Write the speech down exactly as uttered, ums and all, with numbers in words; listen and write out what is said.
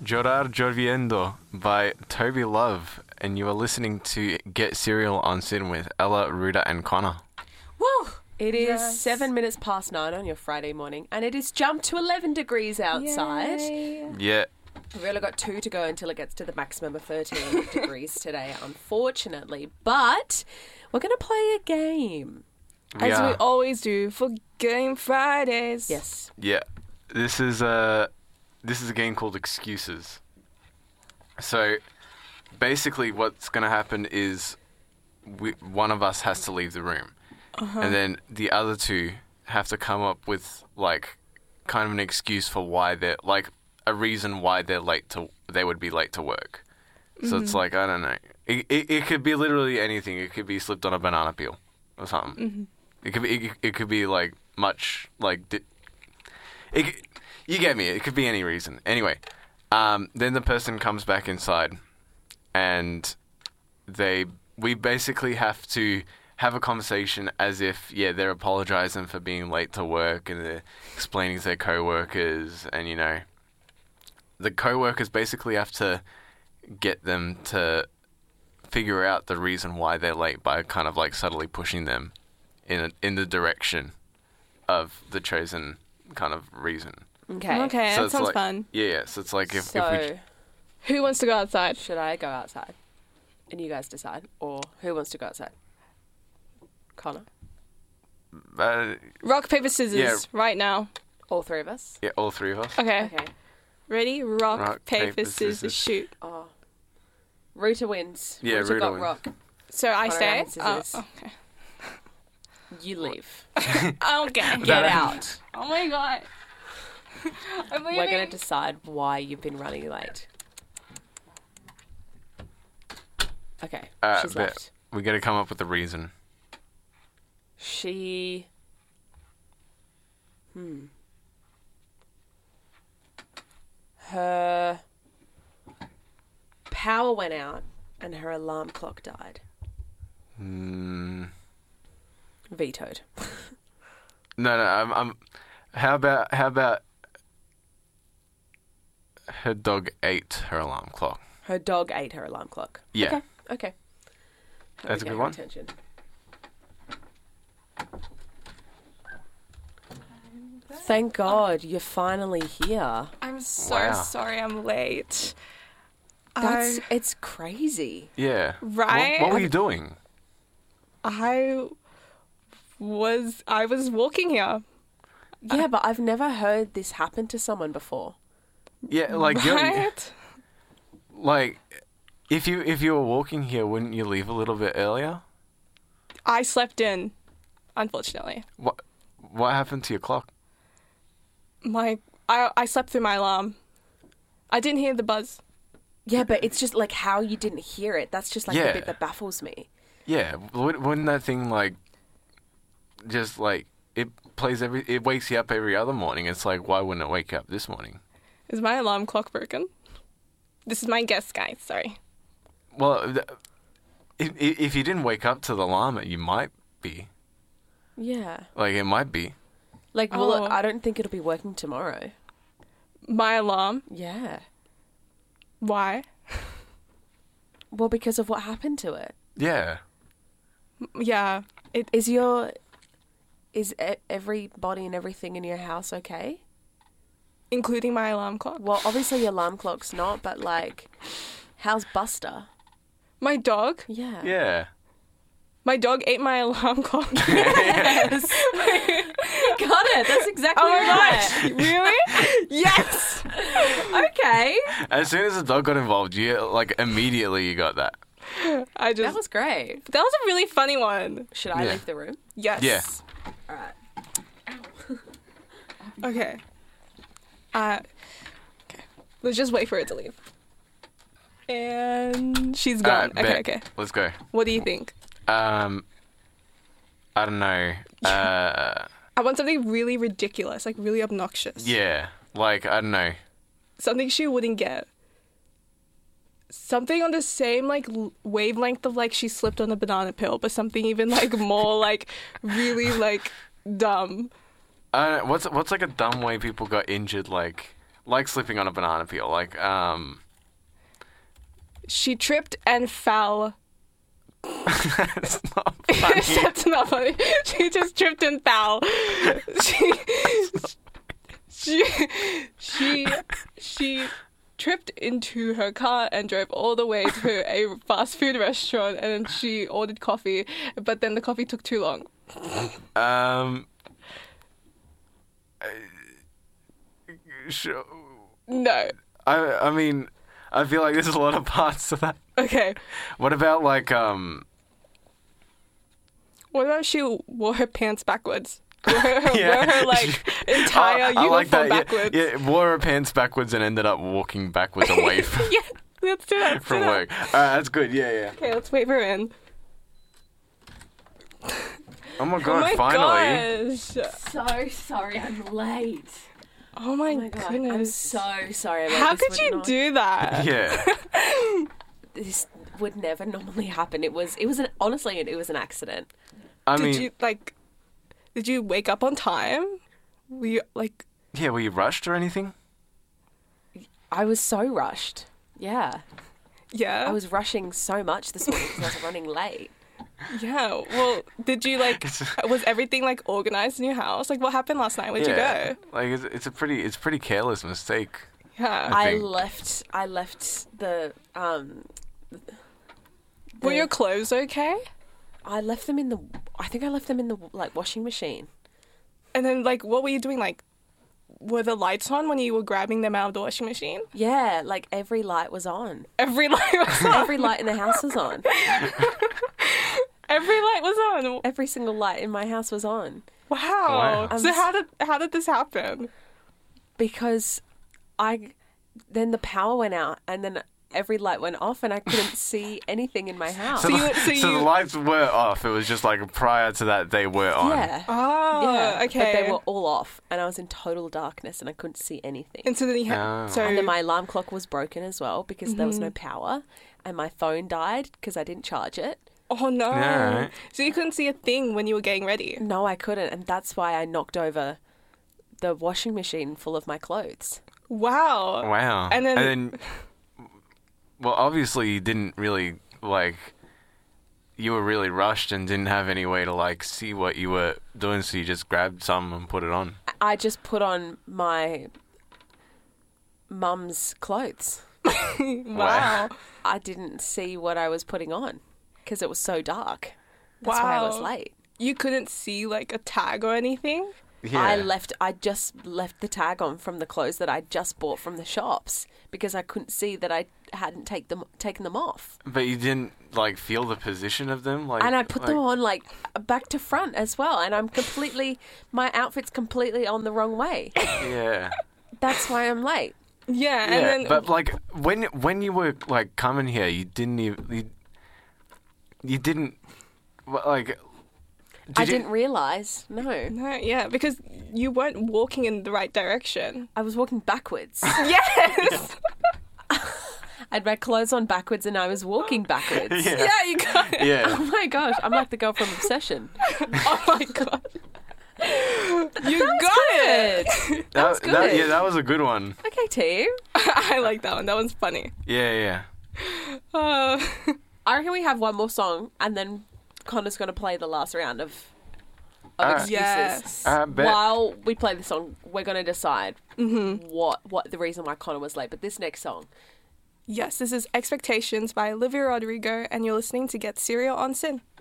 Llorar Lloviendo by Toby Love, and you are listening to Get Serial on Sin with Ella, Ruda, and Connor. Woo! It is Yes. seven minutes past nine on your Friday morning, and it is jumped to eleven degrees outside. Yay. Yeah. We've only got two to go until it gets to the maximum of thirteen degrees today, unfortunately. But we're going to play a game. We As are. we always do for Game Fridays. Yes. Yeah. This is a this is a game called Excuses. So basically, what's going to happen is we, one of us has to leave the room, Uh-huh. and then the other two have to come up with like kind of an excuse for why they're like a reason why they're late to they would be late to work. So it's like I don't know. It, it it could be literally anything. It could be slipped on a banana peel or something. It could be it, it could be like much like di- it. c- You get me. It could be any reason. Anyway, um, then the person comes back inside, and they we basically have to have a conversation as if yeah they're apologizing for being late to work and they're explaining to their coworkers, and you know the coworkers basically have to get them to figure out the reason why they're late by kind of like subtly pushing them in a, in the direction of the chosen kind of reason. Okay. Okay, So that it's sounds like- fun. Yeah, yeah. So it's like if, So, if we Who wants to go outside? should I go outside? And you guys decide? Or who wants to go outside? Connor? uh, Rock, paper, scissors, Yeah. right now. All three of us? yeah, all three of us. Okay. Okay. Ready? Rock, Rock, paper, paper, scissors, scissors. shoot. Oh. Ruta wins. Yeah, Ruta Ruta got wins. rock. So I Connor stay? and Oh, scissors. okay. You leave. Okay. Get out. Oh my god. I'm We're leaving. going to decide why you've been running late. Okay. Uh, She's but left. we got to come up with a reason. She. Hmm. Her power went out and her alarm clock died. Mm, Vetoed. no, no. I'm, I'm. How about how about her dog ate her alarm clock? Her dog ate her alarm clock. Yeah. Okay. Okay. That That's would a get good her one. Attention. Thank God you're finally here. I'm so Wow. sorry I'm late. That's I, it's crazy. Yeah. Right? What, what were you doing? I was I was walking here. Yeah, but I've never heard this happen to someone before. Yeah, like you're, Right? like if you if you were walking here, wouldn't you leave a little bit earlier? I slept in, unfortunately. What what happened to your clock? My I I slept through my alarm. I didn't hear the buzz. Yeah, but it's just like how you didn't hear it. That's just like Yeah. the bit that baffles me. Yeah, wou- wouldn't that thing like just like it plays every it wakes you up every other morning? It's like why wouldn't it wake you up this morning? Is my alarm clock broken? This is my guess, guys. Sorry. Well, th- if if you didn't wake up to the alarm, you might be Yeah. like it might be. Like, well, Oh. I don't think it'll be working tomorrow. My alarm. Yeah. Why? Well, because of what happened to it. Yeah. Yeah. It Is your is e- everybody and everything in your house okay? including my alarm clock. Well, obviously your alarm clock's not, but like, how's Buster? My dog. Yeah. Yeah. My dog ate my alarm clock. Yes. Got it. That's exactly Oh my right. gosh. Really? Yes. Okay. As soon as the dog got involved, you like immediately you got that. I just That was great. that was a really funny one. Should I Yeah. leave the room? Yes. Yeah. All right. Okay. Uh, okay. Let's just wait for it to leave. And she's gone. Alright, okay, bet. okay. Let's go. What do you think? Um, I don't know. Uh, I want something really ridiculous, like really obnoxious. yeah. Like I don't know. Something she wouldn't get. Something on the same like l- wavelength of like she slipped on a banana peel, but something even like more like really like dumb. I don't know. What's what's like a dumb way people got injured? Like like slipping on a banana peel. Like, um, She tripped and fell. that's not funny. That's not funny. She just tripped and fell. She, she, she, she tripped into her car and drove all the way to a fast food restaurant, and then she ordered coffee, but then the coffee took too long. Um, uh, sure. No. I I mean, I feel like there's a lot of parts to that. Okay. What about like um? What about she wore her pants backwards? Wore her, Yeah. wore her like entire I, I uniform like that. backwards. Yeah, yeah, wore her pants backwards and ended up walking backwards away from, Yeah, let's do that. Let's from do that. work. Alright, that's good. Yeah, yeah. Okay, let's wave her in. Oh my god! Oh my finally. gosh. So sorry, I'm late. Oh my, Oh my god, goodness. I'm so sorry. About How this could would you not- do that? Yeah. This would never normally happen. It was. It was an honestly. It was an accident. I Did mean, you like? Did you wake up on time? Were you like? yeah. Were you rushed or anything? I was so rushed. Yeah, Yeah. I was rushing so much this morning because I was running late. Yeah. Well, did you like? Was everything like organized in your house? Like, what happened last night? Where'd yeah. you go? Like it's, it's a pretty it's a pretty careless mistake. Yeah. I I think- left. I left the. Um, Were the- your clothes okay? I left them in the. I think I left them in the like washing machine. And then like, what were you doing? Like, were the lights on when you were grabbing them out of the washing machine? Yeah, like every light was on. Every light was on. Every light in the house was on. Every light was on. Every single light in my house was on. Wow. Wow. So how did how did this happen? Because I then the power went out and then every light went off and I couldn't see anything in my house. So, So the, you- so so the you- lights were off. It was just like prior to that they were on. yeah. Oh, yeah. okay. But they were all off and I was in total darkness and I couldn't see anything. And so then you had. Oh. So And then my alarm clock was broken as well because there Mm-hmm. was no power and my phone died because I didn't charge it. oh no. Yeah, right. So you couldn't see a thing when you were getting ready. No, I couldn't and that's why I knocked over the washing machine full of my clothes. Wow. Wow. And then- well, obviously you didn't really like. You were really rushed and didn't have any way to like see what you were doing, so you just grabbed some and put it on. I just put on my mum's clothes. Wow. I didn't see what I was putting on because it was so dark. That's why I was Wow. late. You couldn't see like a tag or anything? Yeah. I left. I just left the tag on from the clothes that I just bought from the shops because I couldn't see that I hadn't take them taken them off. But you didn't like feel the position of them, like. And I put them like- on like back to front as well. And I'm completely, my outfit's completely on the wrong way. Yeah. That's why I'm late. Yeah, and yeah, then but like when when you were like coming here, you didn't even you, you didn't wh- like. Did I you- didn't realize. No, no, yeah, because you weren't walking in the right direction. I was walking backwards. Yes. I had my clothes on backwards and I was walking backwards. Yeah. Yeah, you got it. Yeah. Oh my gosh, I'm like the girl from Obsession. Oh my god. You got it. Good. That, was that- good. yeah, that was a good one. Okay, team. I like that one. That one's funny. Yeah, yeah. Uh, I reckon we have one more song and then Connor's going to play the last round of, of Alright. excuses. yes. I bet. While we play the song, we're going to decide what what the reason why Connor was late. But this next song, Yes, this is Expectations by Olivia Rodrigo, and you're listening to Get Serial on Sin.